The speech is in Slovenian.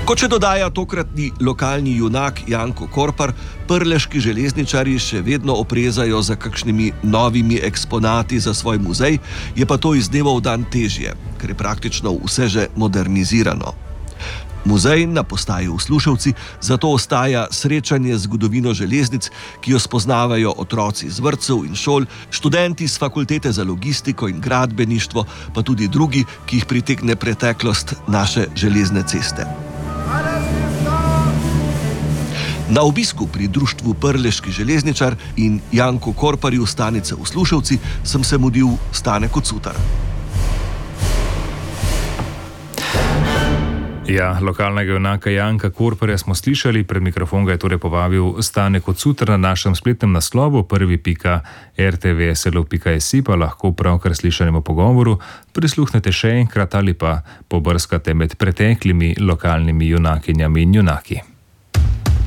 Kot še dodaja tokratni lokalni junak Janko Korpar, prleški železničarji še vedno oprezajo za kakšnimi novimi eksponati za svoj muzej, je pa to iz dneva v dan težje, ker je praktično vse že modernizirano. Muzej na postaji v Sluševci zato ostaja srečanje z zgodovino železnic, ki jo spoznavajo otroci iz vrtcev in šol, študenti z fakultete za logistiko in gradbeništvo, pa tudi drugi, ki jih pritegne preteklost naše železne ceste. Na obisku pri društvu Prleški železničar in Janku Korparju stanice v Sluševci sem se mudil Stane Kocutar. Ja, lokalnega junaka Janka Korparja smo slišali, pred mikrofon ga je torej povabil Stane Kocutar. Na našem spletnem naslovu prvi.rtvslo.si pa lahko pravkar slišanemu pogovoru prisluhnete še enkrat ali pa pobrskate med preteklimi lokalnimi junakinjami in junaki.